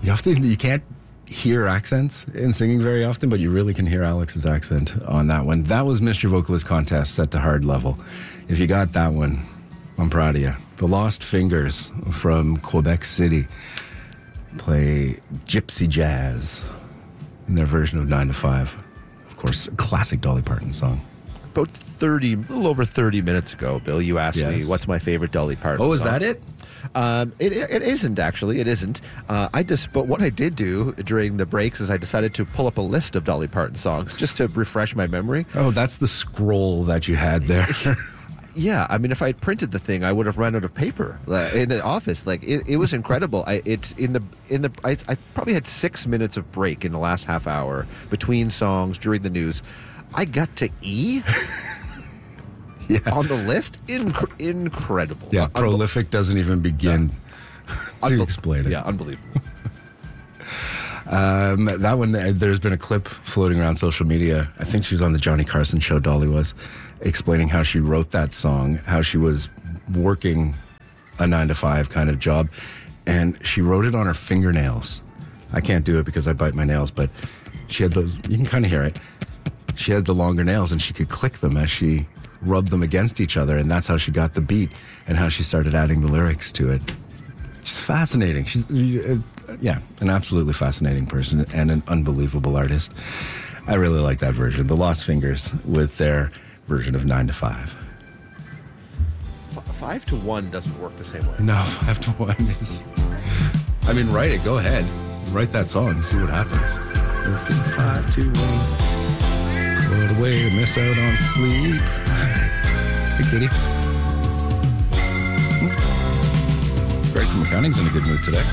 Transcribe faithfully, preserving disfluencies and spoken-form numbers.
You often you can't hear accents in singing very often, but you really can hear Alex's accent on that one. That was Mister Vocalist Contest set to hard level. If you got that one, I'm proud of you. The Lost Fingers from Quebec City play gypsy jazz in their version of nine to five. Of course, a classic Dolly Parton song. About thirty, a little over thirty minutes ago, Bill, you asked Yes. me what's my favorite Dolly Parton Oh, is song. that it? Um, it, it isn't, actually. It isn't. Uh, I just, but what I did do during the breaks is I decided to pull up a list of Dolly Parton songs just to refresh my memory. Oh, that's the scroll that you had there. Yeah, I mean, if I had printed the thing, I would have run out of paper uh, in the office. Like it, it was incredible. I, it's in the in the. I, I probably had six minutes of break in the last half hour between songs during the news. I got to E. Yeah. On the list, Inc- incredible. Yeah, Un- prolific doesn't even begin unbe- to explain it. Yeah, unbelievable. Um, that one, uh, there's been a clip floating around social media. I think she was on the Johnny Carson show, Dolly was, explaining how she wrote that song, how she was working a nine to five kind of job, and she wrote it on her fingernails. I can't do it because I bite my nails, but she had the, you can kind of hear it. She had the longer nails and she could click them as she rubbed them against each other, and that's how she got the beat and how she started adding the lyrics to it. She's fascinating. She's, uh, yeah, an absolutely fascinating person and an unbelievable artist. I really like that version. The Lost Fingers with their version of nine to five. F- five to one doesn't work the same way. No, five to one is... I mean, write it. Go ahead. Write that song and see what happens. Five to one. What a way to miss out on sleep. Hey, kitty. Greg from accounting's in a good mood today.